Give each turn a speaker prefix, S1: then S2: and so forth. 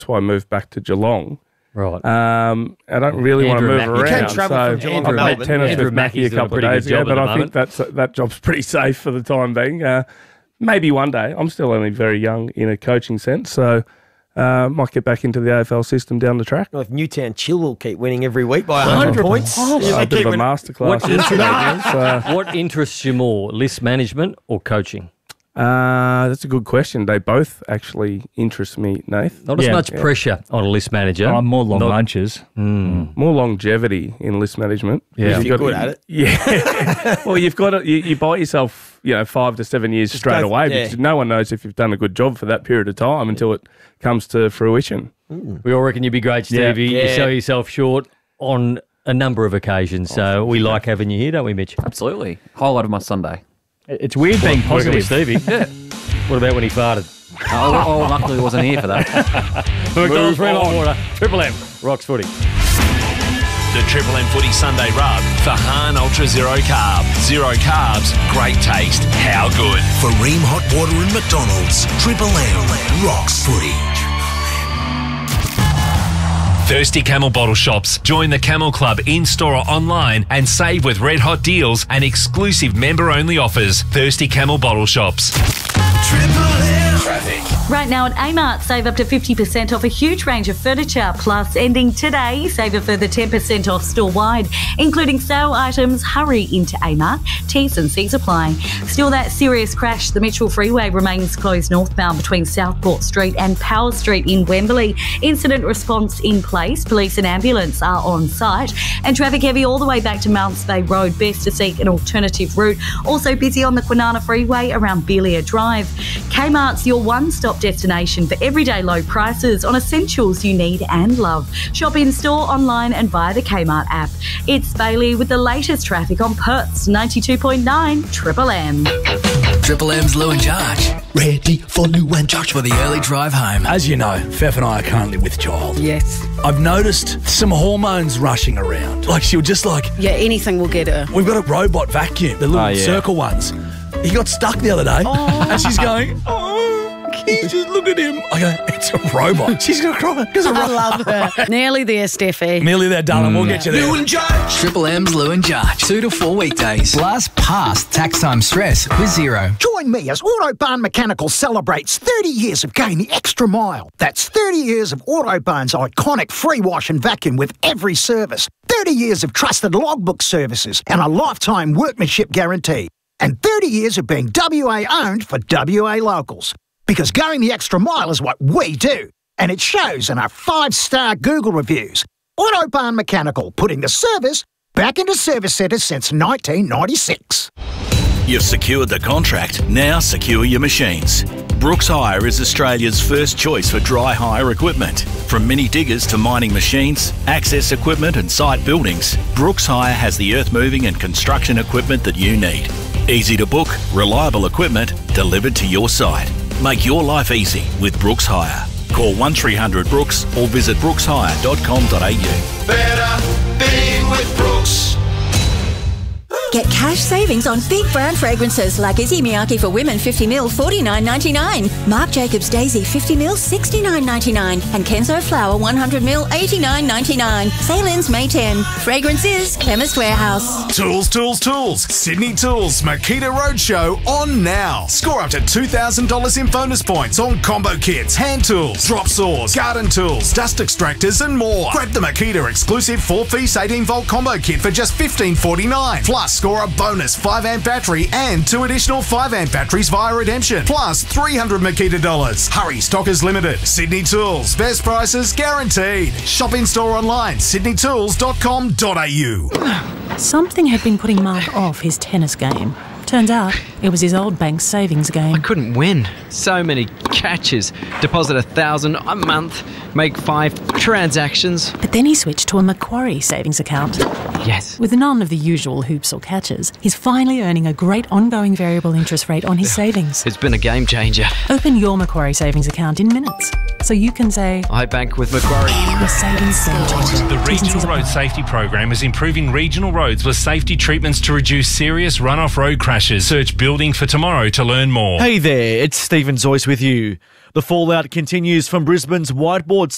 S1: That's why I moved back to Geelong.
S2: Right.
S1: I don't really want to move around.
S3: You can travel from Geelong to
S1: I played
S3: Melbourne.
S1: tennis
S2: Andrew
S1: with Mackie a
S2: Mackey's doing a
S1: couple of
S2: pretty
S1: days
S2: good
S1: ago,
S2: job
S1: but
S2: at the
S1: I think that job's pretty safe for the time being. Maybe one day. I'm still only very young in a coaching sense, so might get back into the AFL system down the track.
S3: Well, if Newtown Chill will keep winning every week by 100 points.
S1: A bit of a masterclass yesterday.
S2: What interests you more, list management or coaching?
S1: That's a good question. They both actually interest me, Nath.
S2: Not as much pressure on a list manager.
S4: More long lunches.
S1: More longevity in list management.
S2: Yeah.
S3: If you're good at it.
S1: Yeah. Well, you've got to, you buy yourself, 5 to 7 years straight away because no one knows if you've done a good job for that period of time until it comes to fruition.
S2: We all reckon you'd be great, Stevie.
S3: Yeah.
S2: You sell yourself short on a number of occasions, so we like having you here, don't we, Mitch?
S5: Absolutely. Highlight of my Sunday.
S4: It's weird being
S2: Working with
S4: positive.
S2: Stevie. Yeah. What about when he farted?
S5: Luckily I wasn't here for that.
S2: McDonald's Red Hot Water. Triple M. Rocks Footy.
S6: The Triple M Footy Sunday Rub for Han Ultra Zero Carb. Zero carbs, great taste. How good?
S7: For Ream Hot Water and McDonald's, Triple M rocks footy.
S6: Thirsty Camel bottle shops. Join the Camel Club in-store or online and save with red hot deals and exclusive member-only offers. Thirsty Camel bottle shops.
S7: Triple M traffic.
S8: Right now at Amart, save up to 50% off a huge range of furniture. Plus, ending today, save a further 10% off store-wide, including sale items. Hurry into Amart. T's and C's apply. Still that serious crash. The Mitchell Freeway remains closed northbound between Southport Street and Powell Street in Wembley. Incident response in place. Police and ambulance are on site. And traffic heavy all the way back to Mounts Bay Road. Best to seek an alternative route. Also busy on the Kwinana Freeway around Belia Drive. Kmart's your one-stop destination for everyday low prices on essentials you need and love. Shop in-store, online and via the Kmart app. It's Bailey with the latest traffic on Perth's 92.9 Triple M.
S7: Triple M's Lou and George. Ready for Lou and George for the early drive home.
S9: As you know, Fef and I are currently with child.
S10: Yes.
S9: I've noticed some hormones rushing around. Like she'll just
S10: Yeah, anything will get her.
S9: We've got a robot vacuum, the little circle ones. He got stuck the other day and she's going, just look at him. I go, it's a robot. She's going to cry.
S10: I love her. Nearly there, Steffi.
S9: Nearly there, darling. We'll get you there.
S7: Lou and George. Triple M's Lou and George. 2 to 4 weekdays. Blast past tax time stress with Zero.
S11: Join me as Autobahn Mechanical celebrates 30 years of going the extra mile. That's 30 years of Autobahn's iconic free wash and vacuum with every service. 30 years of trusted logbook services and a lifetime workmanship guarantee. And 30 years of being WA owned for WA locals. Because going the extra mile is what we do. And it shows in our 5-star Google reviews. Autobahn Mechanical, putting the service back into service centres since 1996.
S12: You've secured the contract, now secure your machines. Brooks Hire is Australia's first choice for dry hire equipment. From mini diggers to mining machines, access equipment and site buildings, Brooks Hire has the earth moving and construction equipment that you need. Easy to book, reliable equipment delivered to your site. Make your life easy with Brooks Hire. Call 1300 Brooks or visit brookshire.com.au.
S7: Better being with Brooks.
S13: Get cash savings on big brand fragrances like Izzy Miyake for women 50ml $49.99, Marc Jacobs Daisy 50ml $69.99, and Kenzo Flower 100ml $89.99. Sale ends May 10. Fragrances, Chemist Warehouse.
S14: Tools, tools, tools. Sydney Tools Makita Roadshow on now. Score up to $2,000 in bonus points on combo kits, hand tools, drop saws, garden tools, dust extractors and more. Grab the Makita exclusive 4-piece 18-volt combo kit for just $15.49. Plus, score a bonus 5-amp battery and 2 additional 5-amp batteries via redemption. Plus, $300 Makita dollars. Hurry, stock is limited. Sydney Tools. Best prices guaranteed. Shop in store online, sydneytools.com.au.
S15: Something had been putting Mark off his tennis game. Turns out it was his old bank savings game.
S16: I couldn't win. So many catches. Deposit $1,000 a month, make 5 transactions.
S15: But then he switched to a Macquarie savings account.
S16: Yes.
S15: With none of the usual hoops or catches, he's finally earning a great ongoing variable interest rate on his savings.
S16: It's been a game changer.
S15: Open your Macquarie savings account in minutes, so you can say,
S16: I bank with Macquarie.
S15: Your savings game changer.
S6: The Regional Road Safety Program is improving regional roads with safety treatments to reduce serious run-off road crashes. Search Building for Tomorrow to learn more.
S17: Hey there, it's Stephen Zoyce with you. The fallout continues from Brisbane's whiteboard